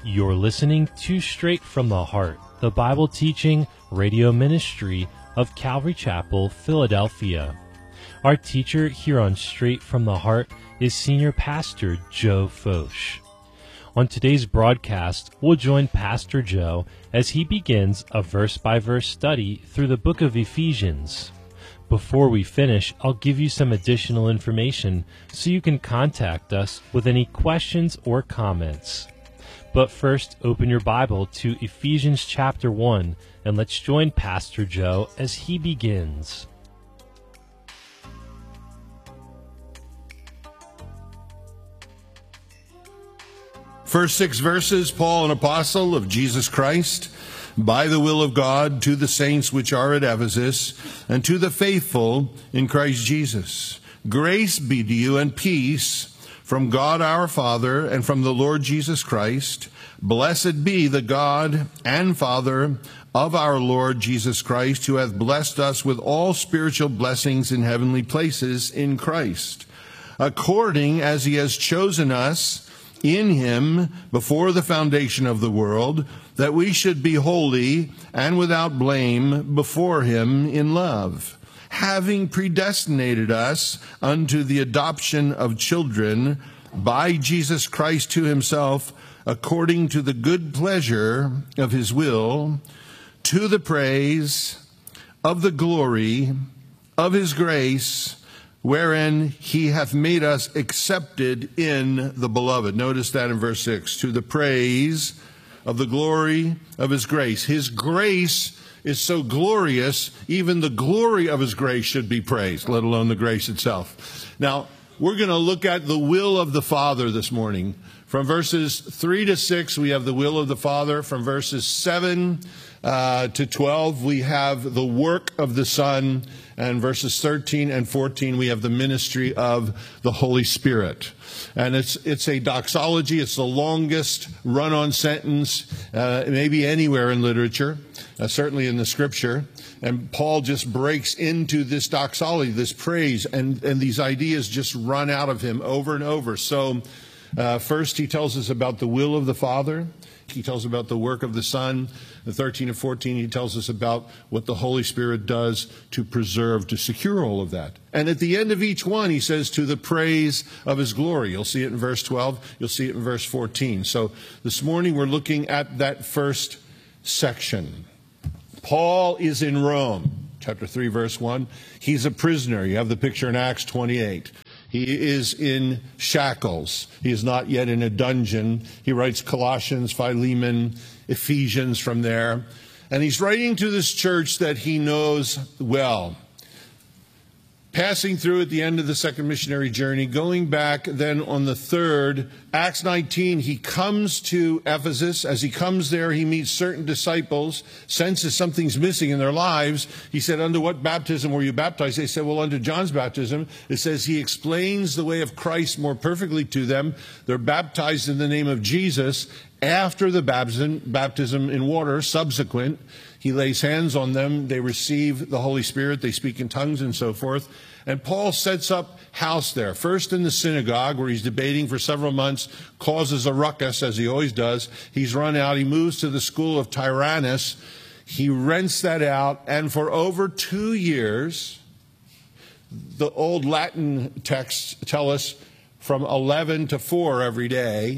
You're listening to Straight from the Heart, the Bible teaching radio ministry of Calvary Chapel, Philadelphia. Our teacher here on Straight from the Heart is Senior Pastor Joe Focht. On today's broadcast, we'll join Pastor Joe as he begins a verse-by-verse study through the book of Ephesians. Before we finish, I'll give you some additional information so you can contact us with any questions or comments. But first, open your Bible to Ephesians chapter 1, and let's join Pastor Joe as he begins. First 6 verses, Paul, an apostle of Jesus Christ, by the will of God, to the saints which are at Ephesus, and to the faithful in Christ Jesus. Grace be to you and peace from God our Father and from the Lord Jesus Christ. Blessed be the God and Father of our Lord Jesus Christ, who hath blessed us with all spiritual blessings in heavenly places in Christ, according as he has chosen us in him before the foundation of the world, that we should be holy and without blame before him in love, having predestinated us unto the adoption of children by Jesus Christ to himself, according to the good pleasure of his will, to the praise of the glory of his grace, wherein he hath made us accepted in the beloved. Notice that in verse 6, to the praise of the glory of his grace. His grace is so glorious, even the glory of his grace should be praised, let alone the grace itself. Now, we're going to look at the will of the Father this morning. From verses 3 to 6, we have the will of the Father. From verses 7 to 12, we have the work of the Son. And verses 13 and 14, we have the ministry of the Holy Spirit. And it's a doxology. It's the longest run-on sentence, maybe anywhere in literature, certainly in the Scripture. And Paul just breaks into this doxology, this praise, and these ideas just run out of him over and over. So first he tells us about the will of the Father. He tells about the work of the Son. In 13 and 14, he tells us about what the Holy Spirit does to preserve, to secure all of that. And at the end of each one, he says, to the praise of his glory. You'll see it in verse 12. You'll see it in verse 14. So this morning, we're looking at that first section. Paul is in Rome, chapter 3, verse 1. He's a prisoner. You have the picture in Acts 28. He is in shackles. He is not yet in a dungeon. He writes Colossians, Philemon, Ephesians from there. And he's writing to this church that he knows well. Passing through at the end of the second missionary journey, going back then on the third, Acts 19, he comes to Ephesus. As he comes there, he meets certain disciples, senses something's missing in their lives. He said, under what baptism were you baptized? They said, well, under John's baptism. It says he explains the way of Christ more perfectly to them. They're baptized in the name of Jesus. After the baptism in water, subsequent, he lays hands on them. They receive the Holy Spirit. They speak in tongues and so forth. And Paul sets up house there, first in the synagogue where he's debating for several months, causes a ruckus, as he always does. He's run out. He moves to the school of Tyrannus. He rents that out. And for over 2 years, the old Latin texts tell us from 11 to 4 every day,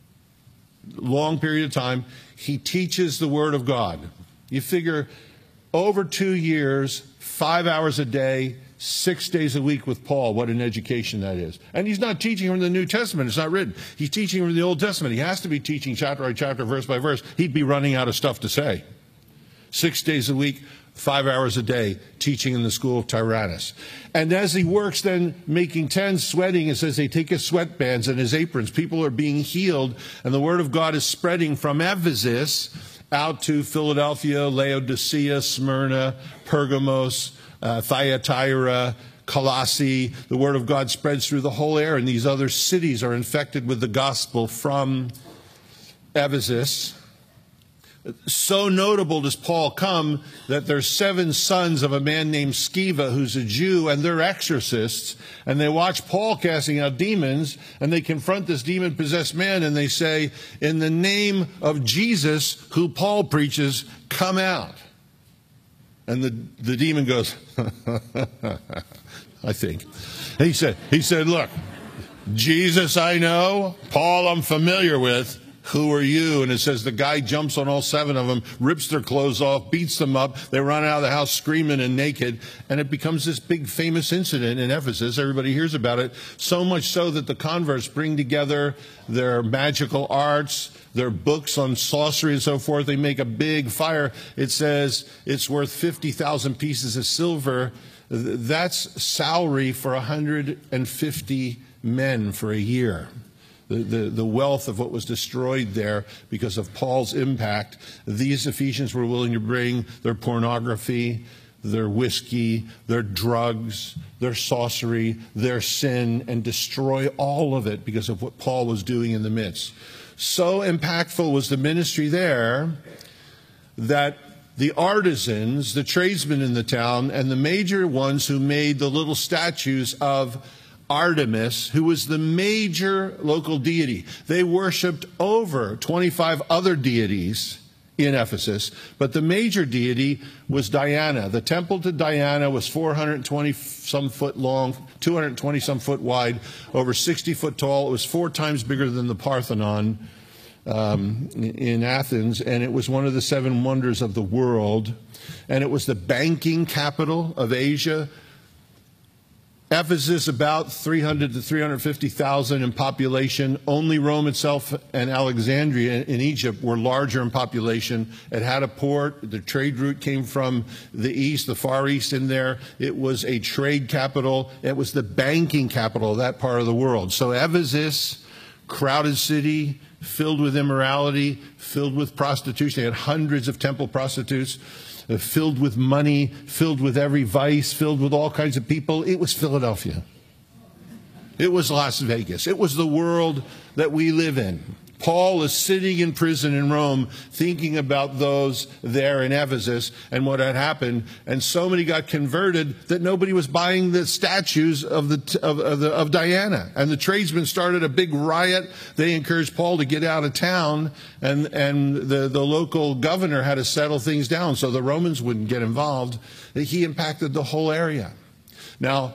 long period of time, he teaches the Word of God. You figure over 2 years, 5 hours a day, 6 days a week with Paul, what an education that is. And he's not teaching from the New Testament. It's not written. He's teaching from the Old Testament. He has to be teaching chapter by chapter, verse by verse. He'd be running out of stuff to say. 6 days a week, 5 hours a day, teaching in the school of Tyrannus. And as he works then making tents, sweating, it says they take his sweatbands and his aprons. People are being healed, and the word of God is spreading from Ephesus out to Philadelphia, Laodicea, Smyrna, Pergamos, Thyatira, Colossae. The word of God spreads through the whole air, and these other cities are infected with the gospel from Ephesus. So notable does Paul come that there's 7 sons of a man named Sceva who's a Jew, and they're exorcists, and they watch Paul casting out demons, and they confront this demon-possessed man, and they say, in the name of Jesus, who Paul preaches, come out. And the demon goes, I think. He said, look, Jesus I know, Paul I'm familiar with. Who are you? And it says the guy jumps on all 7 of them, rips their clothes off, beats them up. They run out of the house screaming and naked. And it becomes this big famous incident in Ephesus. Everybody hears about it. So much so that the converts bring together their magical arts, their books on sorcery and so forth. They make a big fire. It says it's worth 50,000 pieces of silver. That's salary for 150 men for a year. The wealth of what was destroyed there because of Paul's impact. These Ephesians were willing to bring their pornography, their whiskey, their drugs, their sorcery, their sin, and destroy all of it because of what Paul was doing in the midst. So impactful was the ministry there that the artisans, the tradesmen in the town, and the major ones who made the little statues of Artemis, who was the major local deity. They worshipped over 25 other deities in Ephesus, but the major deity was Diana. The temple to Diana was 420 some foot long, 220 some foot wide, over 60 foot tall. It was 4 times bigger than the Parthenon in Athens, and it was one of the 7 wonders of the world, and it was the banking capital of Asia. Ephesus, about 300 to 350,000 in population. Only Rome itself and Alexandria in Egypt were larger in population. It had a port. The trade route came from the east, the Far East in there. It was a trade capital. It was the banking capital of that part of the world. So Ephesus, crowded city, filled with immorality, filled with prostitution. They had hundreds of temple prostitutes. Filled with money, filled with every vice, filled with all kinds of people. It was Philadelphia. It was Las Vegas. It was the world that we live in. Paul is sitting in prison in Rome thinking about those there in Ephesus and what had happened. And so many got converted that nobody was buying the statues of Diana. And the tradesmen started a big riot. They encouraged Paul to get out of town. And the local governor had to settle things down so the Romans wouldn't get involved. He impacted the whole area. Now,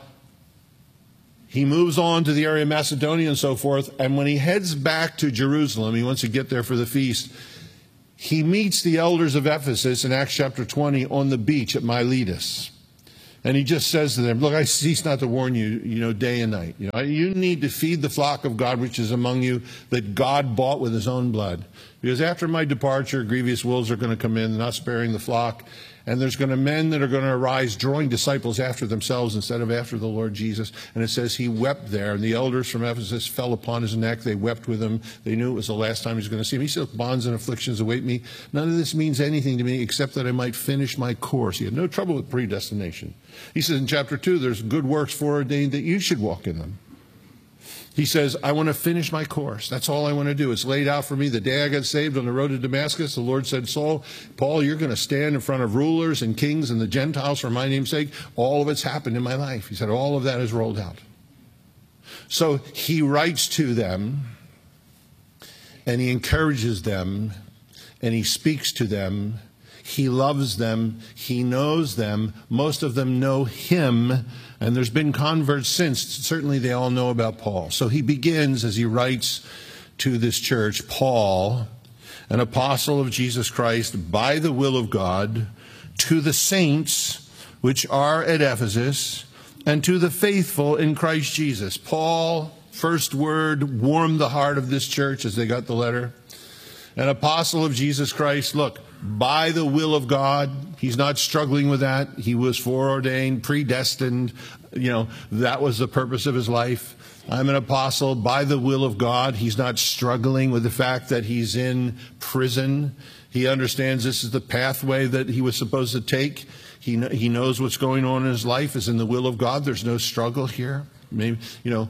he moves on to the area of Macedonia and so forth, and when he heads back to Jerusalem, he wants to get there for the feast, he meets the elders of Ephesus in Acts chapter 20 on the beach at Miletus. And he just says to them, look, I cease not to warn you, day and night. You need to feed the flock of God which is among you, that God bought with his own blood. Because after my departure, grievous wolves are going to come in, not sparing the flock. And there's going to men that are going to arise, drawing disciples after themselves instead of after the Lord Jesus. And it says he wept there. And the elders from Ephesus fell upon his neck. They wept with him. They knew it was the last time he was going to see him. He said, bonds and afflictions await me. None of this means anything to me except that I might finish my course. He had no trouble with predestination. He says in chapter 2, there's good works foreordained that you should walk in them. He says, I want to finish my course. That's all I want to do. It's laid out for me. The day I got saved on the road to Damascus, the Lord said, Saul, Paul, you're going to stand in front of rulers and kings and the Gentiles for my name's sake. All of it's happened in my life. He said, all of that is rolled out. So he writes to them, and he encourages them, and he speaks to them. He loves them. He knows them. Most of them know him. And there's been converts since. Certainly they all know about Paul. So he begins as he writes to this church, Paul, an apostle of Jesus Christ by the will of God, to the saints which are at Ephesus, and to the faithful in Christ Jesus. Paul, first word, warmed the heart of this church as they got the letter. An apostle of Jesus Christ, look, by the will of God. He's not struggling with that. He was foreordained, predestined. That was the purpose of his life. I'm an apostle by the will of God. He's not struggling with the fact that he's in prison. He understands this is the pathway that he was supposed to take. He knows what's going on in his life is in the will of God. There's no struggle here. Maybe,